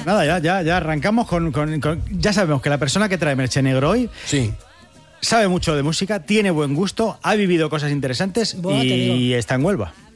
Nada, ya arrancamos ya sabemos que la persona que trae Merche Negro hoy Sí. sabe mucho de música, tiene buen gusto, ha vivido cosas interesantes Buah, te y digo. está en Huelva.